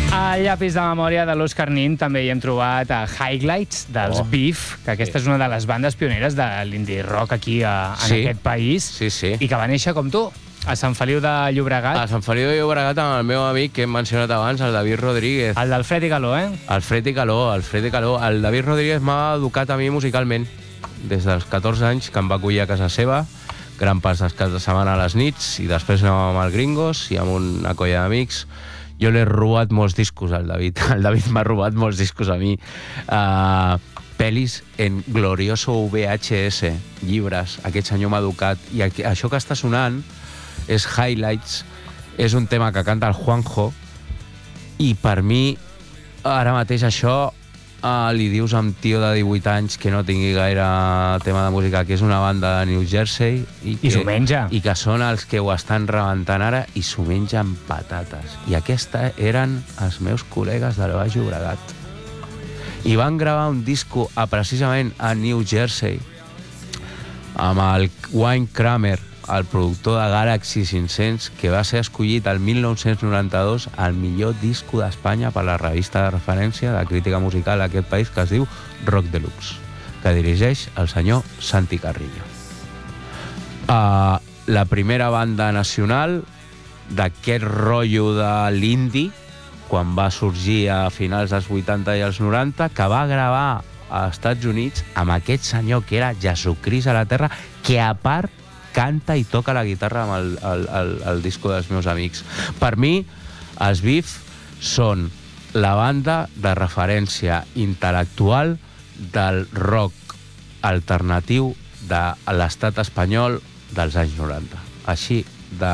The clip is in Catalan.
Al llapis de memòria de l'Òscar Nin també hi hem trobat Highlights dels Beef, que aquesta és una de les bandes pioneres de l'indie rock aquí en aquest país, i que va néixer com tu, a Sant Feliu de Llobregat. A Sant Feliu de Llobregat amb el meu amic que hem mencionat abans, el David Rodríguez. El del Fred i Caló, eh? El Fred i Caló. El David Rodríguez m'ha educat a mi musicalment des dels 14 anys, que em va acollir a casa seva, gran pas dels caps de setmana a les nits, i després anàvem amb el Gringos i amb una colla d'amics. Jo l'he robat molts discos al David. El David m'ha robat molts discos a mi. Pel·lis en glorioso VHS, llibres. Aquest senyor m'ha educat. I això que està sonant és Highlights. És un tema que canta el Juanjo. I per mi, ara mateix això, li dius a un tio de 18 anys que no tingui gaire tema de música, que és una banda de New Jersey i s'ho menja, i que són els que ho estan rebentant ara i s'ho mengen patates. I aquesta eren els meus col·legues del Baix Llobregat i van gravar un disco precisament a New Jersey amb el Wayne Kramer, el productor de Galaxy 500, que va ser escollit el 1992 el millor disco d'Espanya per la revista de referència de crítica musical d'aquest país, que es diu Rock Deluxe, que dirigeix el senyor Santi Carrillo. La primera banda nacional d'aquest rotllo de l'indie, quan va sorgir a finals dels 80 i els 90, que va gravar als Estats Units amb aquest senyor que era Jesucrist a la Terra, que a part canta i toca la guitarra amb el disco dels meus amics. Per mi, els Beef són la banda de referència intel·lectual del rock alternatiu de l'estat espanyol dels anys 90. Així